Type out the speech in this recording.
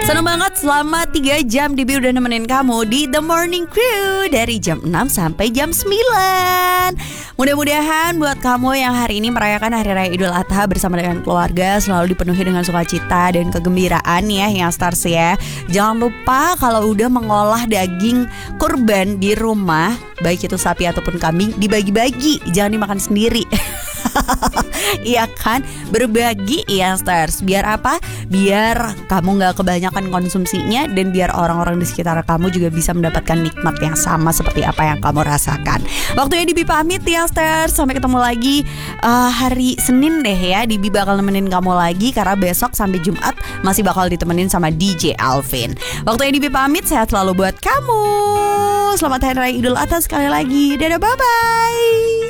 Seneng banget selama 3 jam Dibi udah nemenin kamu di The Morning Crew dari jam 6 sampai jam 9. Mudah-mudahan buat kamu yang hari ini merayakan Hari Raya Idul Adha bersama dengan keluarga selalu dipenuhi dengan sukacita dan kegembiraan ya yang stars ya. Jangan lupa kalau udah mengolah daging kurban di rumah, baik itu sapi ataupun kambing, dibagi-bagi, jangan dimakan sendiri. Iya kan, berbagi ya stars. Biar apa? Biar kamu gak kebanyakan konsumsinya dan biar orang-orang di sekitar kamu juga bisa mendapatkan nikmat yang sama seperti apa yang kamu rasakan. Waktunya Dibi pamit ya stars. Sampai ketemu lagi hari Senin deh ya. Dibi bakal nemenin kamu lagi karena besok sampai Jumat masih bakal ditemenin sama DJ Alvin. Waktunya Dibi pamit, sehat selalu buat kamu. Selamat Hari Raya Idul Adha sekali lagi. Dadah, bye-bye.